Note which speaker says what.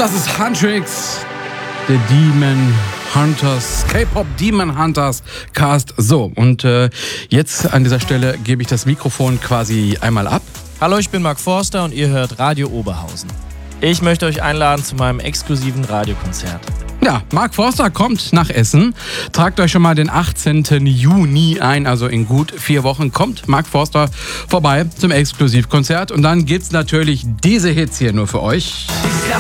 Speaker 1: Das ist Huntrix, der Demon Hunters, K-Pop Demon Hunters Cast. So, und jetzt an dieser Stelle gebe ich das Mikrofon quasi einmal ab.
Speaker 2: Hallo, ich bin Mark Forster und ihr hört Radio Oberhausen. Ich möchte euch einladen zu meinem exklusiven Radiokonzert.
Speaker 1: Ja, Mark Forster kommt nach Essen. Tragt euch schon mal den 18. Juni ein, also in gut 4 Wochen kommt Mark Forster vorbei zum Exklusivkonzert. Und dann gibt's natürlich diese Hits hier nur für euch.
Speaker 3: Ja,